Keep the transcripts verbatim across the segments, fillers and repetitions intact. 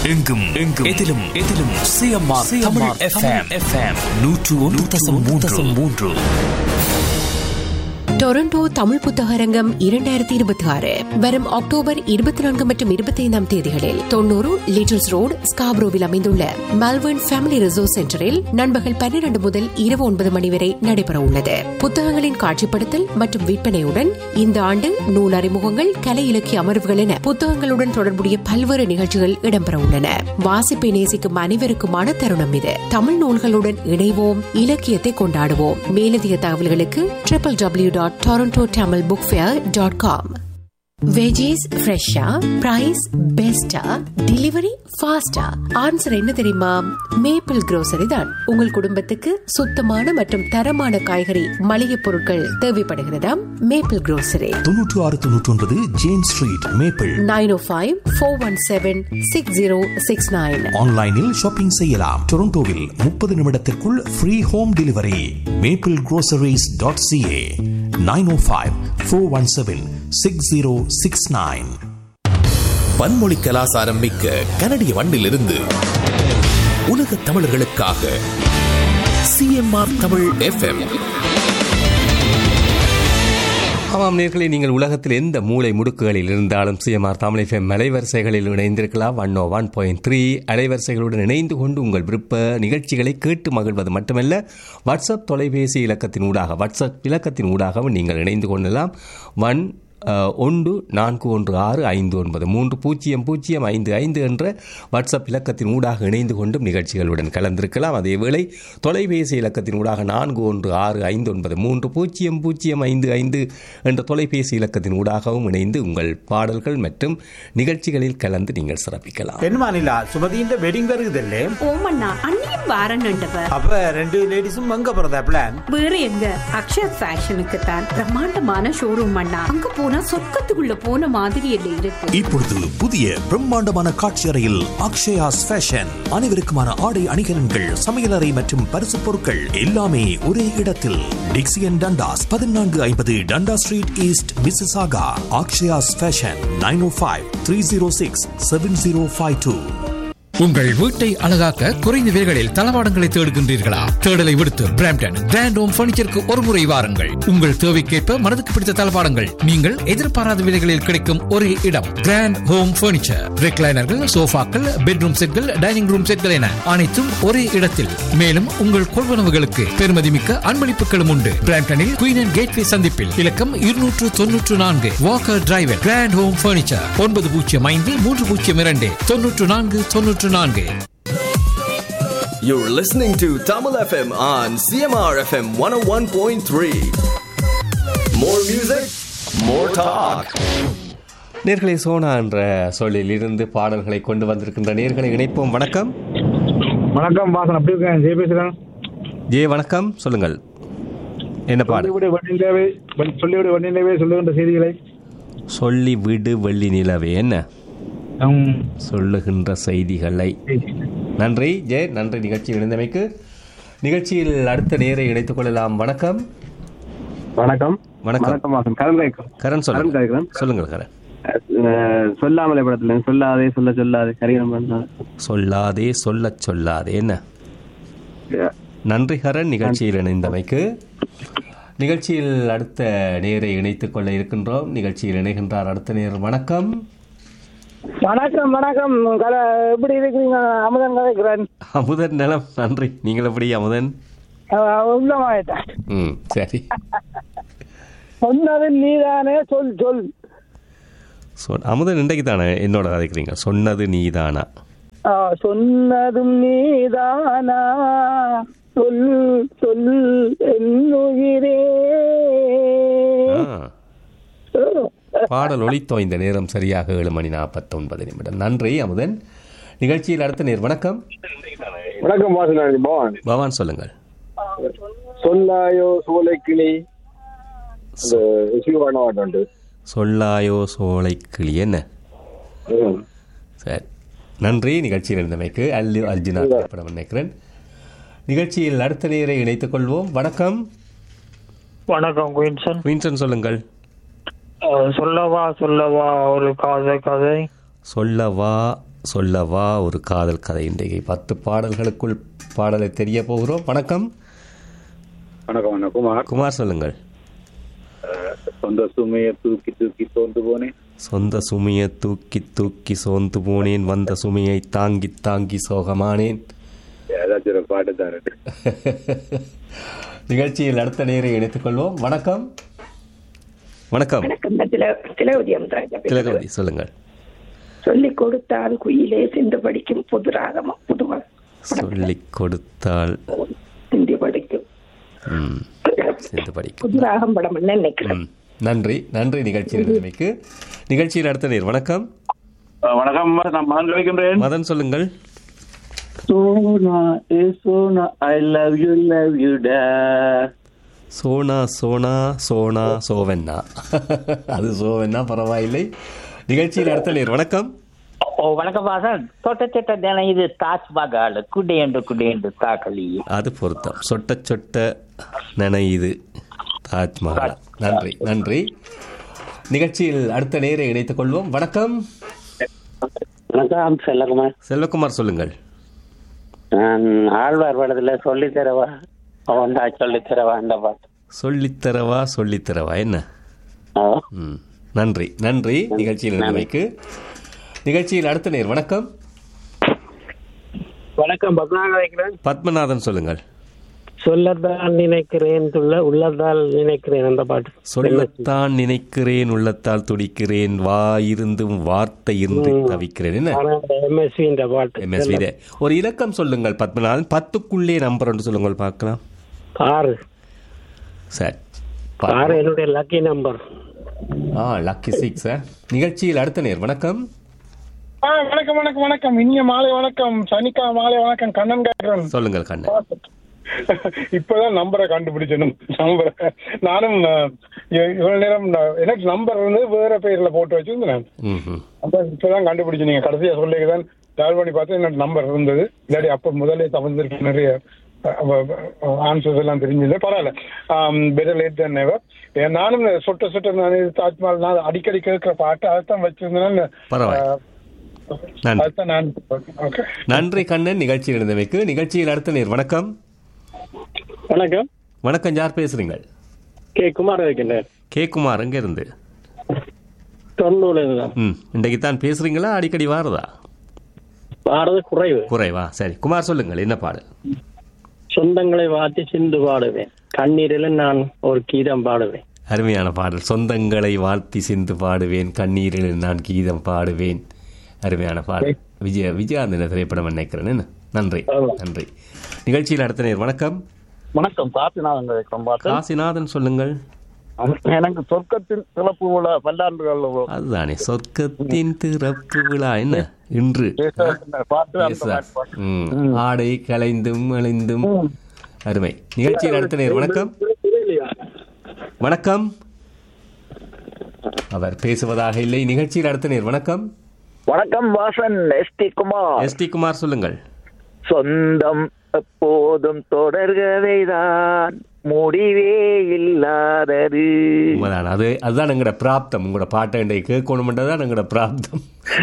எங்கும் எங்கும் எதிலும் எதிலும் சிஎம்ஆர் தமிழ் எஃப்எம் எஃப்எம் நூற்று ஒன்று தசம் மூன்று. டொரண்டோ தமிழ் புத்தகரங்கம் இரண்டாயிரத்தி இருபத்தி ஆறு வரும் அக்டோபர் இருபத்தி நான்கு மற்றும் இருபத்தி ஐந்தாம் தேதிகளில் தொன்னூறு லிட்டில்ஸ் ரோடு ஸ்காப்ரோவில் அமைந்துள்ள மெல்பர்ன் ஃபேமிலி ரிசோர்ஸ் சென்டரில் நண்பகல் பன்னிரண்டு முதல் இரவு ஒன்பது மணி வரை நடைபெற உள்ளது. புத்தகங்களின் காட்சிப்படுத்தல் மற்றும் விற்பனையுடன் இந்த ஆண்டு நூல் அறிமுகங்கள், கலை இலக்கிய அமர்வுகள் என புத்தகங்களுடன் தொடர்புடைய பல்வேறு நிகழ்ச்சிகள் இடம்பெற உள்ளன. வாசிப்பை நேசிக்கும் அனைவருக்குமான தருணம் இது. தமிழ் நூல்களுடன் இணைவோம், இலக்கியத்தை கொண்டாடுவோம். மேலதிக தகவல்களுக்கு triple W dot toronto tamil book fair dot com. Veggies ஃப்ரெஷ்ஷா, பிரைஸ் பெஸ்டா, டெலிவரி ஃபாஸ்டா? ஆன்சர் என்ன தெரியுமா? மேப்பிள் grocery தான். உங்கள் குடும்பத்துக்கு சுத்தமான மற்றும் தரமான காய்கறி மளிகை பொருட்கள் தேவைப்படுகிறதா? மேப்பிள் grocery தொன்னூற்று ஆறு தொன்னூற்றி ஒன்பது ஜேம்ஸ் ஸ்ட்ரீட், மேப்பிள் நைன் ஓ five four one seven six zero six nine. ஆன்லைனில் ஷாப்பிங் செய்யலாம். டொரண்டோவில் முப்பது நிமிடத்திற்குள் free home delivery. Maple groceries dot CA nine ஓ five four one seven six zero six nine. பன்மொழி கலாசாரம் மிக்க கனடிய மண்ணிலிருந்து உலக தமிழர்களுக்காக சிஎம்ஆர் தமிழ் எஃப்எம். ஆமாம் நேயர்களே, நீங்கள் உலகத்தில் எந்த மூளை முடுக்குகளில் இருந்தாலும் சிஎம்ஆர் தமிழ் எஃப்எம் அலைவரிசைகளில் இணைந்திருக்கலாம். ஒன் ஓ ஒன் பாயிண்ட் த்ரீ அலைவரிசைகளுடன் இணைந்து கொண்டு உங்கள் விருப்ப நிகழ்ச்சிகளை கேட்டு மகிழ்வது மட்டுமல்ல, வாட்ஸ்அப் தொலைபேசி இலக்கத்தின் ஊடாக வாட்ஸ்அப் இலக்கத்தின் ஊடாகவும் நீங்கள் இணைந்து கொள்ளலாம். ஒன் ஒன்று நான்கு ஒன்று ஆறு ஐந்து ஒன்பது மூன்று பூஜ்ஜியம் பூஜ்ஜியம் ஐந்து ஐந்து என்ற வாட்ஸ்அப் இலக்கத்தின் ஊடாக இணைந்து கொண்டும் நிகழ்ச்சிகளுடன் கலந்திருக்கலாம். அதேவேளை தொலைபேசி இலக்கத்தின் ஊடாக நான்கு ஒன்று ஆறு ஐந்து ஒன்பது மூன்று பூஜ்ஜியம் பூஜ்ஜியம் ஐந்து ஐந்து என்ற தொலைபேசி இலக்கத்தின் ஊடாகவும் இணைந்து உங்கள் பாடல்கள் மற்றும் நிகழ்ச்சிகளில் கலந்து நீங்கள் சிறப்பிக்கலாம். பெண்மானிலா சுமதியின் வெட்டிங் வருகுதல்லே? ஓமண்ணா அண்ணியும் வாரன்னுட்டவ. அப்ப ரெண்டு லேடிஸும் அங்க போறதா பிளான்? வேற எங்க? அக்ஷயா ஃபேஷனுக்கு தான். பிரம்மாண்டமான ஷோரூம் அண்ணா. அங்க போனா சொர்க்கத்துக்குள்ள போன மாதிரி இல்லை இருக்கு. இப்பொழுது புதிய பிரம்மாண்டமான காட்சி அறையில் அக்ஷயாஸ் ஃபேஷன். அனைவருக்குமான ஆடை அணிகலன்கள், சமையலறை மற்றும் பரிசு பொருட்கள் எல்லாமே ஒரே இடத்தில். டிக்சியன் டண்டாஸ் பதினான்கு ஐம்பது டண்டா street east, Mississauga. Akshaya's fashion nine ஓ five three zero six seven zero five two. உங்கள் வீட்டை அழகாக்க குறைந்த விலைகளில் தளவாடங்களை தேடுகின்றீர்களா? தேடலை விடுத்து பிராம்டன் கிராண்ட் ஹோம் பர்னிச்சருக்கு ஒரு முறை வாருங்கள். உங்கள் தேவைக்கேற்ப மனதுக்கு பிடித்த தளவாடங்கள் நீங்கள் எதிர்பாராத விலைகளில் கிடைக்கும் ஒரே இடம் கிராண்ட் ஹோம் பர்னிச்சர். ரெக்லைனர்கள், சோஃபாக்கள், பெட்ரூம் செட்கள், டைனிங் ரூம் செட்கள் என அனைத்தும் ஒரே இடத்தில். மேலும் உங்கள் கொள்வனவுகளுக்கு பெருமதிமிக்க அன்பளிப்புகளும் உண்டு. பிராம்டனில் குயின் அண்ட் கேட்வே சந்திப்பில் இலக்கம் இருநூற்று தொன்னூற்று நான்கு Walker driver. Grand home furniture ஒன்பது பூஜ்ஜியம் ஐந்து மூன்று பூஜ்ஜியம் இரண்டு தொன்னூற்று நான்கு தொன்னூற்று நான்கு. You're listening to Tamil F M on C M R F M one oh one point three. More music, more talk. நேர்களை சோனா என்ற சொல்லில் இருந்து பாடல்களை கொண்டு வந்திருக்கின்ற நேர்களை இணைப்போம். வணக்கம். வணக்கம் பாசன், அப்படி இருக்கேன். ஜெய பேசுறேன். ஜெய வணக்கம், சொல்லுங்கள். என்ன பாடல்? சொல்லிவிடு வண்டி சொல்லுகின்ற செய்திகளை. சொல்லி விடு வெள்ளி நிலவே என்ன சொல்லுகின்ற செய்திகளை. நன்றி ஜெய், நன்றி நிகழ்ச்சியில் இணைந்தமைக்கு. நிகழ்ச்சியில் அடுத்த நேரை இணைத்துக் கொள்ளலாம். வணக்கம். வணக்கம். வணக்கம் கரண், சொல்லுங்க. சொல்லுங்கள் கரண். சொல்லாமலே படத்துல சொல்லாதே சொல்ல சொல்லாதே கரிகரம் சொல்லாதே சொல்ல சொல்லாதே என்ன. நன்றி கரண், நிகழ்ச்சியில் இணைந்தமைக்கு. நிகழ்ச்சியில் அடுத்த நேரை இணைத்துக் கொள்ள இருக்கின்றோம். நிகழ்ச்சியில் இணைகின்றார் அடுத்த நேர். வணக்கம். வணக்கம். வணக்கம். எப்படி இருக்கீங்க? அமுதன் கதைக்கிறேன். அமுதன் நலம், நன்றி. நீங்கள் எப்படி அமுதன்? ம், சரி. சொன்னது நீதானே, சொல் சொல். அமுதன் இன்றைக்கு தானே என்னோட கதைக்கிறீங்க? சொன்னது நீதானா? சொன்னதும் நீதானா, சொல் சொல் என்னுகிறே. பாடல் ஒலித்தோ இந்த நேரம் சரியாக ஏழு மணி நாற்பத்தி ஒன்பது நிமிடம். நன்றி அமுதன். நிகழ்ச்சியில் அடுத்த நேர். வணக்கம். வணக்கம் பவான். பவான், சொல்லுங்கள். சொல்லாயோ சோலைக்கிளி. சொல்லாயோ சோலை கிளி என்ன. சரி, நன்றி. நிகழ்ச்சியில் இருந்தமைக்கு அல்லு அர்ஜுனா திரைப்படம் நினைக்கிறேன். நிகழ்ச்சியில் அடுத்த நேரை இணைத்துக் கொள்வோம். வணக்கம். வணக்கம் குயின்சன். குயின்சன், சொல்லுங்கள். சொல்லவா சொல்லவா ஒரு கதை கதை. சொல்லவா சொல்லவா ஒரு காதல் கதை. இன்றைக்கு பத்து பாடல்களுக்குள் பாடலை தெரிய போகிறோம். வணக்கம். வணக்கம். குமார் குமார் சொல்லுங்கள். சொந்த சுமையை தூக்கி தூக்கி சோர்ந்து போனேன். சொந்த சுமையை தூக்கி தூக்கி சோர்ந்து போனேன், வந்த சுமையை தாங்கி தாங்கி சோகமானேன். ஏதாச்சும் ஒரு பாட்டு தான். நிகழ்ச்சியில் அடுத்த நேரை இணைத்துக் கொள்வோம். வணக்கம். வணக்கம். திலகவதி சொல்லுங்கள். சொல்லிக் கொடுத்தால் குயிலே சென்று படிக்கும் புது ராகமா புதுவா சொல்லிக் கொடுத்தால் சென்று படிக்கும் சென்று படிக்கும் புது ராகம் படம் நினைக்கிறேன். நன்றி நன்றி நிகழ்ச்சிக்கு. நிகழ்ச்சியில் அடுத்த நேர். வணக்கம். வணக்கம், நான் மதன் கிடைக்கின்றேன். மதன் சொல்லுங்கள். சோனா ஏ Sona I love you love you டா. சோனா சோனா சோனா சோவென்னா அது சோவென்னா பரவாயில்லை. நிகழ்ச்சியில் அடுத்த நேர். வணக்கம். ஓ வணக்கம் வாசன். சொட்ட சொட்ட தினம் இது தாஜ்மஹால் குடையண்டு குடையண்டு தாக்கலி. அது பொருத்தம். சொட்ட சொட்ட நனையுது தாஜ்மஹால். நன்றி நன்றி. நிகழ்ச்சியில் அடுத்த நேரை இணைத்துக் கொள்வோம். வணக்கம். வணக்கம் செல்லகுமார். செல்வகுமார் சொல்லுங்கள். ஆழ்வார் படத்துல சொல்லித்தரவா அவன் சொல்லித்தரவா அந்த பாட்டு. சொல்லித்தரவா சொல்லித்தரவா என்ன? நன்றி நன்றி. நிகழ்ச்சியில் நிலைமைக்கு. நிகழ்ச்சியில் அடுத்த நேர். வணக்கம். வணக்கம். பத்மநாதன். பத்மநாதன் சொல்லுங்கள். சொல்லத்தான் நினைக்கிறேன் உள்ளத்தால் நினைக்கிறேன் அந்த பாட்டு. சொல்லத்தான் நினைக்கிறேன் உள்ளத்தால் துடிக்கிறேன் வாயிருந்தும் வார்த்தை இருந்து தவிக்கிறேன். என்ன எம்எஸ்வி இந்த பாட்டு. எம்எஸ்வி. ஒரு இலக்கம் சொல்லுங்கள் பத்மநாதன். பத்துக்குள்ளே நம்பர் ஒன்று சொல்லுங்கள் பார்க்கலாம். ஆறு. சரி, ஆறு என்னுடைய லக்கி நம்பர். ஆ லக்கி சிக்ஸ். நிகழ்ச்சியில் அடுத்த நேர். வணக்கம். வணக்கம் வணக்கம் வணக்கம். இனிய மாலை வணக்கம். சனிக்கா மாலை வணக்கம். கண்ணன் கேட்கிறேன். சொல்லுங்கள் கண்ணன். இப்பதான் நம்பரை கண்டுபிடிச்சணும். நம்பரை நானும் இவ்வளவு நேரம் எனக்கு நம்பர் வந்து வேற பேர்ல போட்டு வச்சிருந்தேன். இப்பதான் கண்டுபிடிச்சு நீங்க கடைசியா சொல்லிதான் டயல் பண்ணி பார்த்து என்னோட நம்பர் இருந்தது. இல்லாடி அப்ப முதலே தவிர்த்திருக்கு. நிறைய ஆன்சர்ஸ் எல்லாம் தெரிஞ்சது. பரவாயில்ல. பெட்டர் லேட் தென் நெவர். நானும் சொட்ட சொட்ட நான் தாஜ்மஹால் நான் அடிக்கடி கேட்கிற பாட்டு அதைத்தான் வச்சிருந்தேன். நன்றி கண்ணன். நிகழ்ச்சியில் இருந்தமைக்கு. நிகழ்ச்சியில் அடுத்த நேர். வணக்கம். வணக்கம். வணக்கம். யார் பேசுறீங்க? கே குமார் இருக்கின்றேன். கே குமார் எங்க இருந்து? தொண்ணூறு. இன்றைக்கு தான் பேசுறீங்களா? அடிக்கடி வாரதா? வாரது குறைவு. குறைவா? சரி குமார் சொல்லுங்கள். என்ன பாடல்? சொந்தங்களை வாத்தி சிந்து பாடுவேன், கண்ணீரில் நான் ஒரு கீதம் பாடுவேன். அருமையான பாடல். சொந்தங்களை வாழ்த்தி சிந்து பாடுவேன், கண்ணீரில் நான் கீதம் பாடுவேன். அருமையான பாடல். விஜய விஜயாந்தன திரைப்படம் நினைக்கிறேன். என்ன? நன்றி நன்றி. நிகழ்ச்சியில் அடுத்த நேர். வணக்கம். வணக்கம். காசிநாதன். காசிநாதன் சொல்லுங்கள். எனக்கு சொர்க்கத்தின் திறப்பு விழா பல்லாண்டுகள். அதுதானே சொர்க்கத்தின் திறப்பு விழா. என்ன இன்று ஆடை கலைந்தும் அழிந்தும். அருமை. நிகழ்ச்சியில் அடுத்த நேர். வணக்கம். வணக்கம். அவர் பேசுவதாக இல்லை. நிகழ்ச்சியில் அடுத்த நேர். வணக்கம். வணக்கம் Vasan. S T Kumar. S T Kumar சொல்லுங்கள். சொந்தம் எப்போதும் தொடர்கதைதான், முடிவே இல்லாதது. அது அதுதான் எங்களோட பிராப்தம். உங்களோட பாட்டை இன்றைக்கு கேட்கணும்ன்றதான் எங்களோட பிராப்தம்.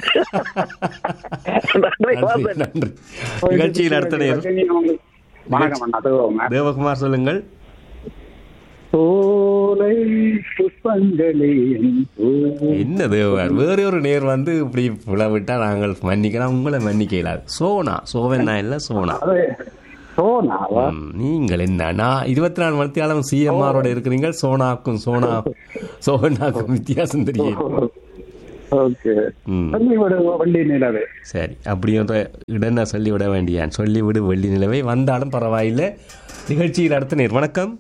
நன்றி. நிகழ்ச்சியில் அடுத்த நேரம். தேவகுமார் சொல்லுங்கள். என்ன தேவார் வேற ஒரு நேர் வந்து இப்படி விழாவிட்டா நாங்கள் மன்னிக்கலாம், உங்களை மன்னிக்க இயலாது. சோனா சோவனா இல்ல சோனா. நீங்கள் என்ன நான் இருபத்தி நாலு மணித்தியாலும் சிஎம்ஆரோட இருக்கிறீங்க. சோனாக்கும் சோனா சோனாக்கும் வித்தியாசம் தெரியும். சரி, அப்படின்ற இடன்னா சொல்லிவிட வேண்டியான். சொல்லிவிடு வெள்ளி நிலவை. வந்தாலும் பரவாயில்லை. நிகழ்ச்சியில் அடுத்த நேர். வணக்கம்.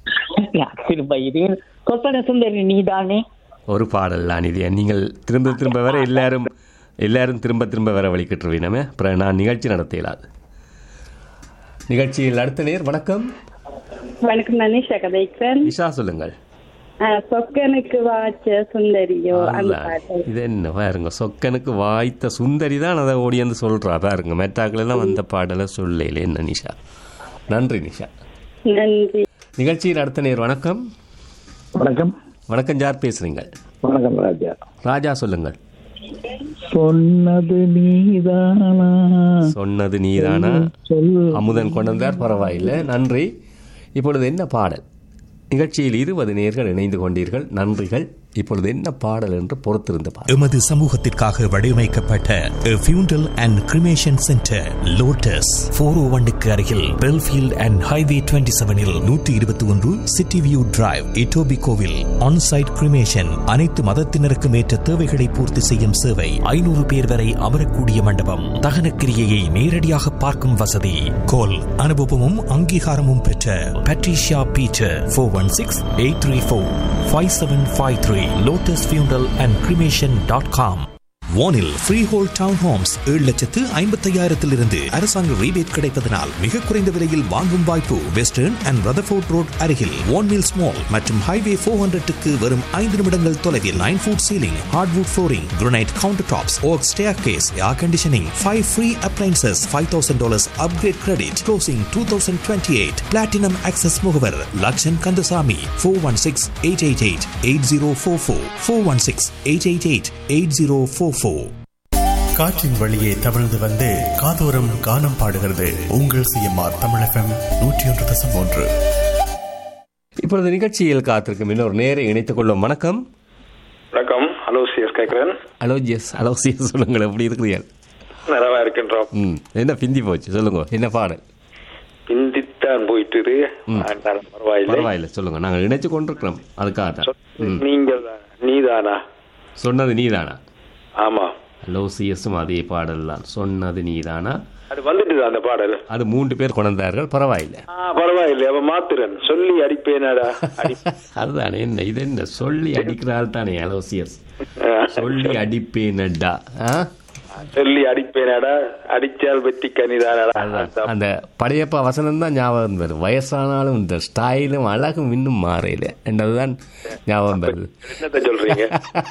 ஒரு பாடல் தான் இது. நீங்கள் திரும்ப திரும்ப வர எல்லாரும் எல்லாரும் திரும்ப திரும்ப வர வழிகிட்டுருவீனமே. அப்புறம் நான் நிகழ்ச்சி நடத்த இயலாது. நிகழ்ச்சியில் அடுத்த நேர். வணக்கம். வணக்கம். நான் நிஷா கதைக்கிறேன். நிஷா சொல்லுங்கள். சொக்கனுக்கு வாய்ச்ச சுந்தரியோ. இது என்ன பாருங்க, சொக்கனுக்கு வாய்த்த சுந்தரி தான் அதை ஓடி வந்து சொல்றா பாருங்க. மெட்டாக்கள் எல்லாம் அந்த பாடலை சொல்லல. என்ன நிஷா? நன்றி நிஷா. நன்றி. நிகழ்ச்சியில் அடுத்த நேர். வணக்கம். வணக்கம். வணக்கம். யார் பேசுறீங்க? வணக்கம். ராஜா. ராஜா சொல்லுங்கள். சொன்னது நீதானா சொன்னது நீதானா அமுதன் கொண்டு வந்தார். பரவாயில்லை, நன்றி. இப்பொழுது என்ன பாடல்? நிகழ்ச்சியில் இருபது நேர்கள் இணைந்து கொண்டீர்கள், நன்றிகள். இப்பொழுது என்ன பாடல் என்று பொறுத்திருந்த பாடல். எமது சமூகத்திற்காக வடிவமைக்கப்பட்ட ஃபியூண்டல் அண்ட் கிரிமேஷன் சென்டர் லோட்டஸ் போர் ஓ ஒன்னுக்கு அருகில் பெல்ஃபீல்ட் அண்ட் ஹைவே டுவெண்ட்டி செவனில் நூற்றி இருபத்தி ஒன்று சிட்டி வியூ டிரைவ், இட்டோபி கோவில். ஆன்சைட் கிரிமேஷன், அனைத்து மதத்தினருக்கும் ஏற்ற தேவைகளை பூர்த்தி செய்யும் சேவை. ஐநூறு பேர் வரை அமரக்கூடிய மண்டபம். தகன கிரியையை நேரடியாக பார்க்கும் வசதி. கோல் அனுபவமும் அங்கீகாரமும் பெற்ற Patricia Peter. Four one six eight three four five seven five three. lotus funeral and cremation dot com. வானில் ஃப்ரீ ஹோல் டவுன் ஹோம்ஸ் ஏழு லட்சத்து ஐம்பத்தையாயிரத்தில் இருந்து அரசாங்க ரீபேட் கிடைப்பதனால் மிக குறைந்த விலையில் வாங்கும் வாய்ப்பு. வெஸ்டர்ன் அண்ட் ரதர்ஃபோர்ட் ரோட் அருகில் வான் மில்ஸ் மால் மற்றும் ஹைவே ஃபோர் ஹண்ட்ரட்டுக்கு வரும் ஐந்து நிமிடங்கள் தொலைவில். Nine food ceiling, hardwood flooring, granite counter tops, okay stair case, air conditioning, five free appliances, five thousand dollars upgrade credit. Closing two thousand twenty eight. Platinum access முகவர் Lakshan Kandasamy. Four one six eight eight eight eight zero four four four one six eight eight eight eight zero four four. காற்றின் வழியே தவழ்ந்து வந்து காதோரம் கானம் பாடுகிறது உங்கள் CMR Tamil FM நூற்றி ஒன்று தசம் ஒன்று. இப்பொழுது நிகழ்ச்சியில் காத்திருக்கும் இன்னொரு நேரை இணைத்துக் கொள்ளும். வணக்கம். வணக்கம். அலோசியஸ் கேட்கிறேன். அலோஜியஸ் அலோசியஸ் சொல்லுங்கள், எப்படி இருக்கிறீர்கள்? நிறைவா இருக்கின்றோம். ம், என்ன பிந்தி போச்சு சொல்லுங்க, என்ன பாடல்? பிந்தித்தான் போயிட்டு பரவாயில்லை பரவாயில்லை சொல்லுங்க, நாங்கள் இணைச்சு கொண்டிருக்கிறோம். அதுக்காக நீங்கள் நீதானா சொன்னது நீதானா? ஆமா, அலோசியஸும் அதே பாடல் தான். சொன்னது நீதானா அது வந்துட்டு அந்த பாடல். அது மூன்று பேர் கொண்டார்கள். பரவாயில்லை பரவாயில்லை, அவ மாத்திரன் சொல்லி அடிப்பேனடா. அதுதானே, என்ன இது என்ன சொல்லி அடிக்கிறாள் தானே அலோசியஸ். சொல்லி அடிப்பேனடா, சொல்லி அடிப்பேனடா, அடிச்சால் வெற்றி கனிதானடா. அந்த படையப்பா வசனம் தான் ஞாபகம் வருது. வயசானாலும் இந்த ஸ்டைலும் அழகும் இன்னும் மாறையில என்றதுதான் ஞாபகம் வருது. என்னத்தை சொல்றீங்க?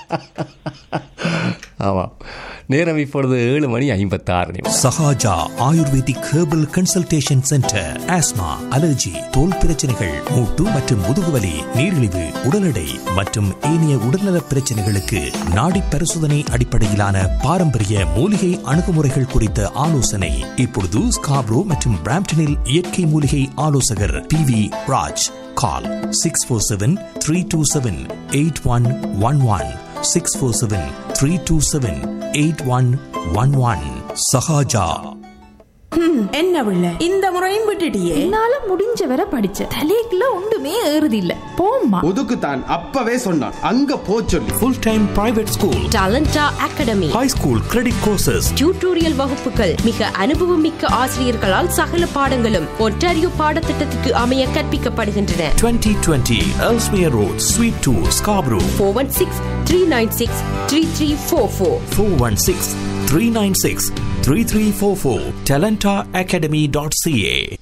ஆமாம். நேரம் இப்பொழுது ஏழு மணி ஐம்பத்தி ஆறு நிமிடம். Sahaja ayurvedic herbal consultation centre. Asthma, allergy, தோல் பிரச்சனைகள், மூட்டு மற்றும் முதுகுவலி, நீரிழிவு, உடல் எடை மற்றும் ஏனைய உடல்நல பிரச்சனைகளுக்கு நாடி பரிசோதனை அடிப்படையிலான பாரம்பரிய மூலிகை அணுகுமுறைகள் குறித்த ஆலோசனை. இப்பொழுது ஸ்காப்ரோ மற்றும் பிராம்டனில் இயற்கை மூலிகை ஆலோசகர் பி வி ராஜ். கால் six four seven three two seven eight one one one six four seven three two seven eight one one one. Sahaja. என்ன பிள்ளை இந்த முறையும் விட்டுட்டியே? என்னால முடிஞ்ச வரை படிச்ச தலைக்குள்ள ஒன்றுமே ஏறுது இல்ல. போம்மா ஒதுக்குத்தான் அப்பவே சொன்னான், அங்க போ சொல்லி. Full time private school, டாலண்டா academy, high school credit courses, tutorial வகுப்புகள், மிக அனுபவம் மிக்க ஆசிரியர்களால் சகல பாடங்களும் ஒன்டாரியோ பாடத்திட்டத்துக்கு அமைய கற்பிக்கப்படுகின்றன. Twenty twenty Ellesmere Road, Suite two, Scarborough. four one six three nine six three three four four four one six three nine six three three four four. talenta academy dot c a.